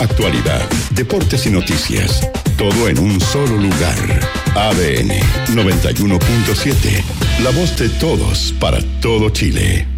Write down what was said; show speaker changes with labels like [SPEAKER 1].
[SPEAKER 1] Actualidad, deportes y noticias. Todo en un solo lugar. ADN 91.7. La voz de todos para todo Chile.